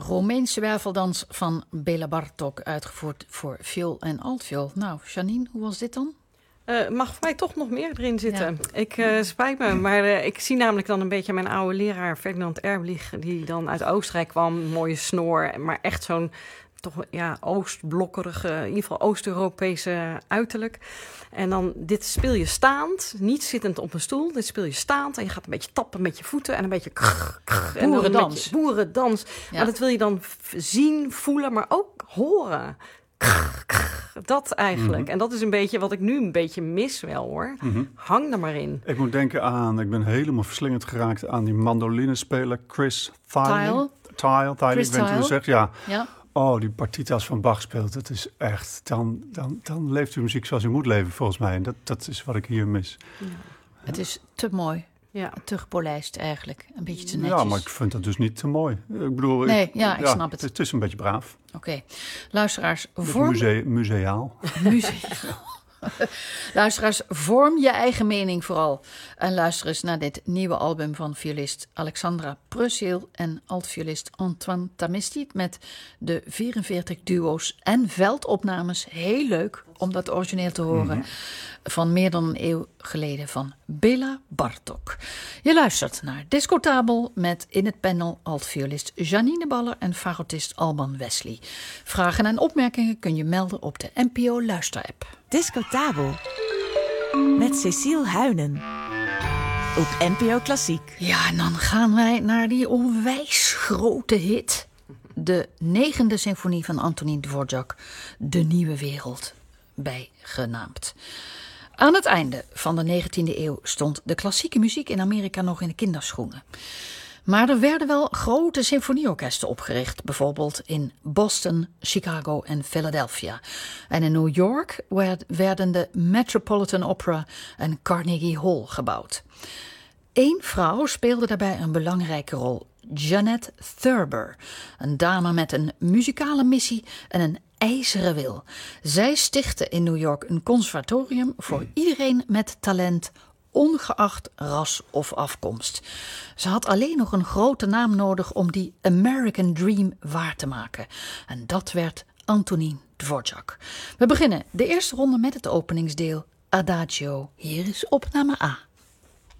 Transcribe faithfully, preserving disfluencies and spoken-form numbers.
Roemeense werveldans van Béla Bartók, uitgevoerd voor viool en altviool. Nou, Janine, hoe was dit dan? Uh, mag voor mij toch nog meer erin zitten. Ja. Ik uh, spijt me, maar uh, ik zie namelijk dan een beetje mijn oude leraar Ferdinand Erblich, die dan uit Oostenrijk kwam, mooie snor, maar echt zo'n toch ja, oostblokkerige, in ieder geval Oost-Europese uiterlijk. En dan, dit speel je staand, niet zittend op een stoel. Dit speel je staand en je gaat een beetje tappen met je voeten en een beetje krr, krr, boerendans. Boerendans. Ja. Maar dat wil je dan f- zien, voelen, maar ook horen. Krr, krr, dat eigenlijk. Mm-hmm. En dat is een beetje wat ik nu een beetje mis wel hoor. Mm-hmm. Hang er maar in. Ik moet denken aan, ik ben helemaal verslingerd geraakt aan die mandolinespeler Chris Thile. Thile, Thile, ik weet niet hoe je zegt. Ja. ja. Oh, die partitas van Bach speelt. Het is echt, dan, dan, dan leeft uw muziek zoals u moet leven, volgens mij. En dat, dat is wat ik hier mis. Ja. Het is te mooi. Ja. Te gepolijst eigenlijk. Een beetje te netjes. Ja, maar ik vind dat dus niet te mooi. Ik bedoel, nee, ik, ja, ik ja, snap het. Het is een beetje braaf. Oké. Okay. Luisteraars, vorm... Muse- museaal. Museaal. Luisteraars, vorm je eigen mening vooral. En luister eens naar dit nieuwe album van violist Alexandra Preusseel en altviolist Antoine Tamisti met de vierenveertig duo's en veldopnames. Heel leuk om dat origineel te horen. Mm-hmm. Van meer dan een eeuw geleden van Béla Bartók. Je luistert naar Discotabel met in het panel altviolist Janine Baller en fagotist Alban Wesley. Vragen en opmerkingen kun je melden op de N P O luisterapp. Discotabel met Cecile Huynen op N P O Klassiek. Ja, en dan gaan wij naar die onwijs grote hit. De negende symfonie van Antonín Dvořák, De Nieuwe Wereld, bijgenaamd. Aan het einde van de negentiende eeuw stond de klassieke muziek in Amerika nog in de kinderschoenen. Maar er werden wel grote symfonieorkesten opgericht, bijvoorbeeld in Boston, Chicago en Philadelphia. En in New York werden de Metropolitan Opera en Carnegie Hall gebouwd. Eén vrouw speelde daarbij een belangrijke rol, Jeanette Thurber, een dame met een muzikale missie en een ijzeren wil. Zij stichtte in New York een conservatorium voor iedereen met talent, ongeacht ras of afkomst. Ze had alleen nog een grote naam nodig om die American Dream waar te maken. En dat werd Antonín Dvořák. We beginnen de eerste ronde met het openingsdeel Adagio. Hier is opname A.